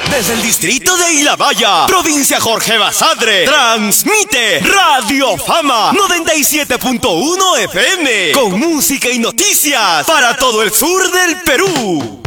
Desde el distrito de Ilabaya, provincia Jorge Basadre, transmite Radio Fama 97.1 FM, con música y noticias para todo el sur del Perú.